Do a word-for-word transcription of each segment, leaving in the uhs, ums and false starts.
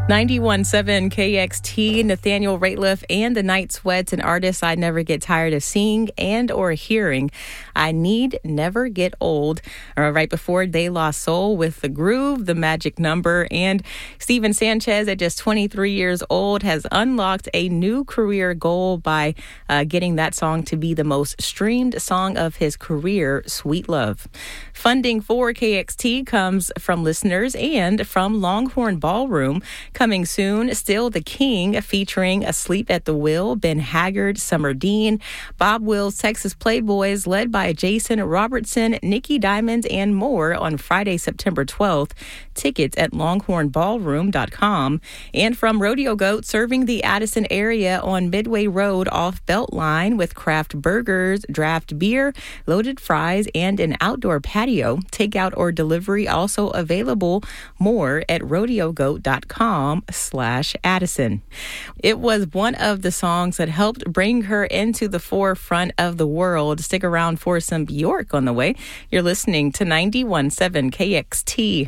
ninety-one point seven K X T, Nathaniel Rateliff and the Night Sweats, an artist I never get tired of seeing and or hearing. I Need Never Get Old. Uh, right before De La Soul with The Groove, The Magic Number, and Steven Sanchez at just twenty-three years old has unlocked a new career goal by uh, getting that song to be the most streamed song of his career, Sweet Love. Funding for K X T comes from listeners and from Longhorn Ballroom. Coming soon, Still the King, featuring Asleep at the Wheel, Ben Haggard, Summer Dean, Bob Wills, Texas Playboys, led by Jason Robertson, Nikki Diamond, and more on Friday, September twelfth. Tickets at longhorn ballroom dot com. And from Rodeo Goat, serving the Addison area on Midway Road off Beltline with craft burgers, draft beer, loaded fries, and an outdoor patio. Takeout or delivery also available. More at rodeo goat dot com slash Addison. It was one of the songs that helped bring her into the forefront of the world. Stick around for some Bjork on the way. You're listening to ninety-one point seven K X T.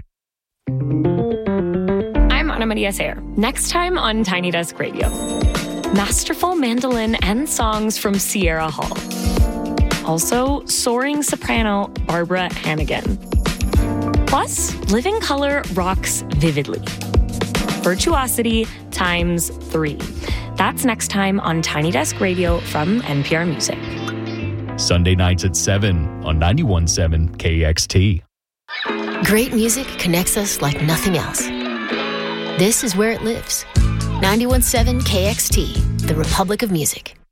I'm Ana Maria Sayre. Next time on Tiny Desk Radio, masterful mandolin and songs from Sierra Hall. Also, soaring soprano Barbara Hannigan. Plus, Living Color rocks vividly. Virtuosity times three. That's next time on Tiny Desk Radio from N P R Music. Sunday nights at seven on ninety-one point seven K X T. Great music connects us like nothing else. This is where it lives. ninety-one point seven K X T, the Republic of Music.